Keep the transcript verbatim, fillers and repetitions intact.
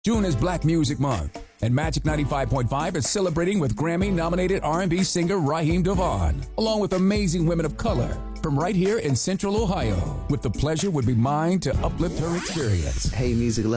June is Black Music Month, and Magic ninety-five point five is celebrating with Grammy-nominated R and B singer Raheem DeVaughn, along with amazing women of color from right here in Central Ohio. With the pleasure would be mine to uplift her experience. Hey, music